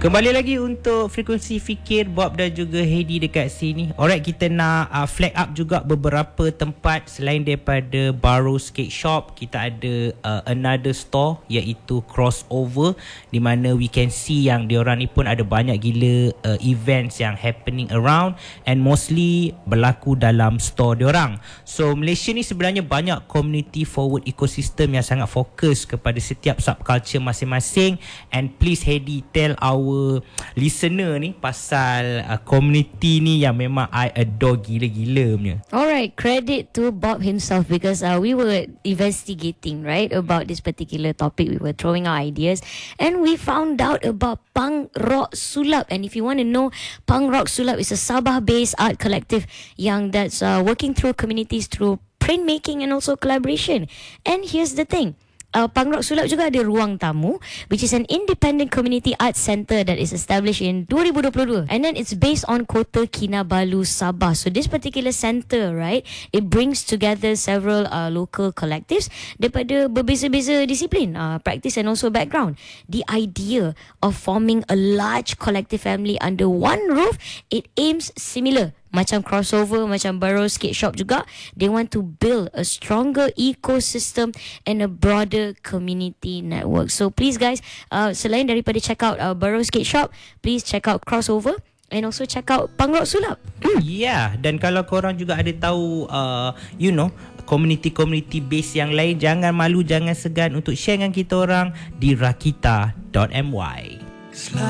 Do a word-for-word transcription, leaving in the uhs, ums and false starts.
Kembali lagi untuk Frekuensi Fikir, Bob dan juga Heidi dekat sini. Alright, kita nak uh, flag up juga beberapa tempat selain daripada Barrow Skate Shop. Kita ada uh, another store iaitu Crossover, di mana we can see yang diorang ni pun ada banyak gila uh, events yang happening around and mostly berlaku dalam store diorang. So Malaysia ni sebenarnya banyak community forward ecosystem yang sangat fokus kepada setiap subculture masing-masing. And please Heidi, tell our listener ni pasal uh, community ni yang memang I adore gila-gila punya. Alright, credit to Bob himself because uh, we were investigating, right, about this particular topic. We were throwing our ideas and we found out about Punk Rock Sulap. And if you want to know, Punk Rock Sulap is a Sabah-based art collective yang that's uh, working through communities through printmaking and also collaboration. And here's the thing. Uh, Punk Rock Sulap juga ada Ruang Tamu, which is an independent community arts centre that is established in twenty twenty-two, and then it's based on Kota Kinabalu, Sabah. So this particular centre, right, it brings together several uh, local collectives daripada berbeza-beza disiplin, uh, practice and also background. The idea of forming a large collective family under one roof, it aims similar macam Crossover, macam Barrow Skate Shop juga. They want to build a stronger ecosystem and a broader community network. So please guys, uh, selain daripada check out uh, Barrow Skate Shop, please check out Crossover and also check out Punk Rock Sulap. Ya, yeah, dan kalau korang juga ada tahu uh, you know, community-community base yang lain, jangan malu, jangan segan untuk share dengan kita orang di rakita dot my.